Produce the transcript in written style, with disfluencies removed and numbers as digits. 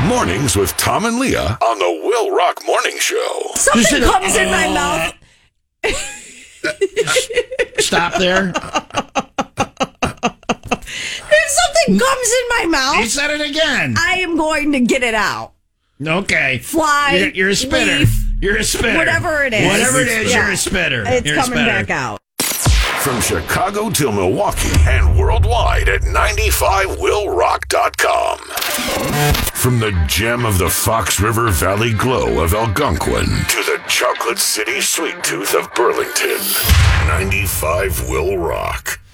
Mornings with Tom and Leah on the Will Rock Morning Show. Something comes in my mouth. Stop there. If something comes in my mouth, You said it again. I am going to get it out. Okay. Fly, You're a spitter. leaf, You're a spitter. whatever it is. Whatever it is, Yeah. you're a spitter. It's You're a coming spitter. back out. From Chicago to Milwaukee and worldwide at 95willrock.com. From the gem of the Fox River Valley glow of Algonquin to the Chocolate City Sweet Tooth of Burlington, 95 Will Rock.